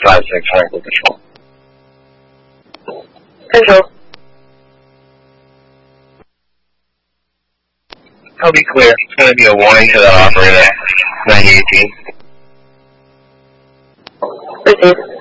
56 Franklin Control. Control. I'll be clear. It's going to be a warning to the operator. 9018. Receive.